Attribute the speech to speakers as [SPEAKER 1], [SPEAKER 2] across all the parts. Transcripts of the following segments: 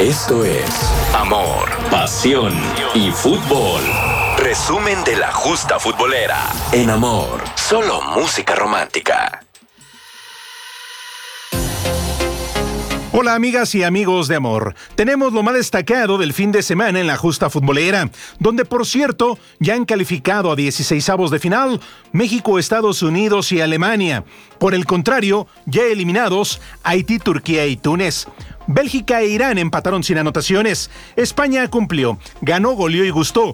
[SPEAKER 1] Esto es amor, pasión y fútbol. Resumen de la justa futbolera. En Amor, solo música romántica.
[SPEAKER 2] Hola amigas y amigos de Amor, tenemos lo más destacado del fin de semana en la justa futbolera, donde por cierto ya han calificado a 16avos de final México, Estados Unidos y Alemania. Por el contrario, ya eliminados Haití, Turquía y Túnez. Bélgica e Irán empataron sin anotaciones. España cumplió, ganó, goleó y gustó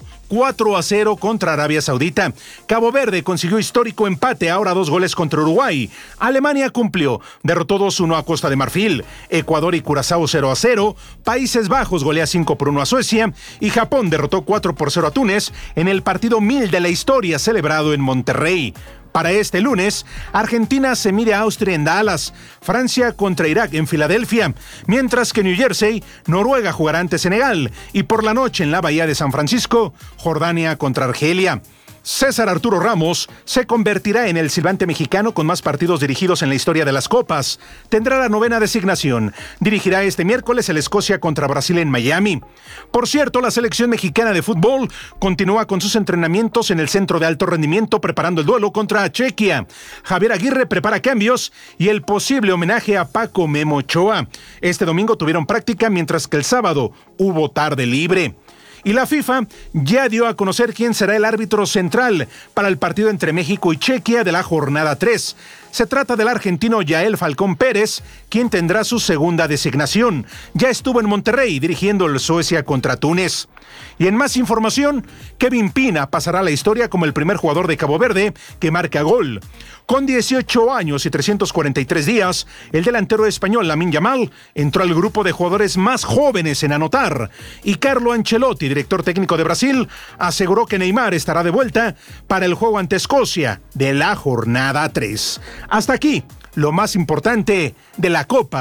[SPEAKER 2] 4-0 contra Arabia Saudita. Cabo Verde consiguió histórico empate, ahora 2 goles contra Uruguay. Alemania cumplió, derrotó 2-1 a Costa de Marfil. Ecuador y Curazao 0-0. Países Bajos golea 5-1 a Suecia. Y Japón derrotó 4-0 a Túnez en el partido 1000 de la historia celebrado en Monterrey. Para este lunes, Argentina se mide a Austria en Dallas, Francia contra Irak en Filadelfia, mientras que New Jersey, Noruega jugará ante Senegal y por la noche en la Bahía de San Francisco, Jordania contra Argelia. César Arturo Ramos se convertirá en el silbante mexicano con más partidos dirigidos en la historia de las copas. Tendrá la 9ª designación. Dirigirá este miércoles el Escocia contra Brasil en Miami. Por cierto, la selección mexicana de fútbol continúa con sus entrenamientos en el centro de alto rendimiento preparando el duelo contra Chequia. Javier Aguirre prepara cambios y el posible homenaje a Paco Memo Ochoa. Este domingo tuvieron práctica mientras que el sábado hubo tarde libre. Y la FIFA ya dio a conocer quién será el árbitro central para el partido entre México y Chequia de la jornada 3. Se trata del argentino Yael Falcón Pérez, quien tendrá su segunda designación. Ya estuvo en Monterrey dirigiendo el Suecia contra Túnez. Y en más información, Kevin Pina pasará a la historia como el primer jugador de Cabo Verde que marca gol. Con 18 años y 343 días, el delantero español Lamine Yamal entró al grupo de jugadores más jóvenes en anotar. Y Carlo Ancelotti, director técnico de Brasil, aseguró que Neymar estará de vuelta para el juego ante Escocia de la jornada 3. Hasta aquí, lo más importante de la Copa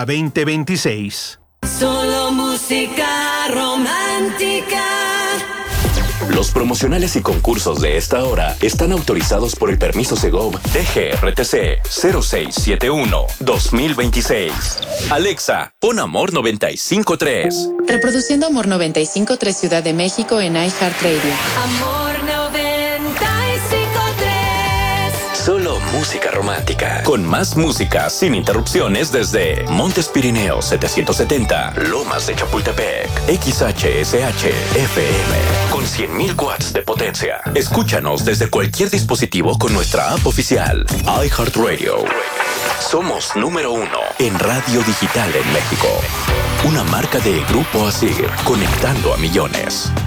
[SPEAKER 2] 2026.
[SPEAKER 3] Solo música romántica.
[SPEAKER 1] Los promocionales y concursos de esta hora están autorizados por el permiso Segov DGRTC 0671-2026. Alexa, pon Amor 95.3.
[SPEAKER 4] Reproduciendo Amor 95.3 Ciudad de México en iHeartRadio.
[SPEAKER 3] Amor 95.3.
[SPEAKER 1] Solo música romántica. Con más música sin interrupciones desde Montes Pirineos 770, Lomas de Chapultepec, XHSH FM, con 100.000 watts de potencia. Escúchanos desde cualquier dispositivo con nuestra app oficial, iHeartRadio. Somos número 1 en radio digital en México. Una marca de Grupo Asir, conectando a millones.